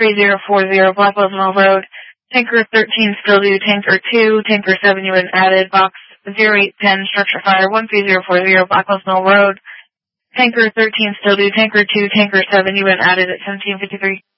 13040 Blackwell's Mill Road. Tanker 13 still due, Tanker 2, Tanker 7 you had added, box 0810 structure fire 13040 Blackwell's Mill Road. Tanker 13 still due, Tanker 2, Tanker 7 you had added at 1753.